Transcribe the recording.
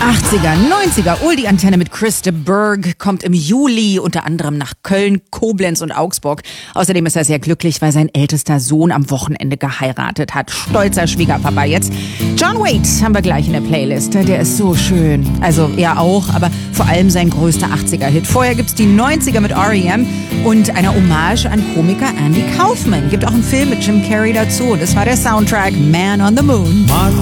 80er, 90er, Oldie-Antenne mit Chris de Burgh kommt im Juli unter anderem nach Köln, Koblenz und Augsburg. Außerdem ist er sehr glücklich, weil sein ältester Sohn am Wochenende geheiratet hat. Stolzer Schwiegerpapa jetzt. John Waite haben wir gleich in der Playlist. Der ist so schön. Also er auch, aber vor allem sein größter 80er-Hit. Vorher gibt's die 90er mit R.E.M. und einer Hommage an Komiker Andy Kaufman. Gibt auch einen Film mit Jim Carrey dazu. Das war der Soundtrack Man on the Moon.